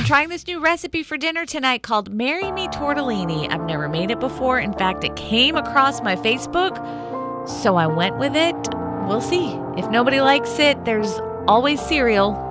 trying this new recipe for dinner tonight called Marry Me Tortellini. I've never made it before. In fact, it came across my Facebook, so I went with it. We'll see. If nobody likes it, there's always cereal.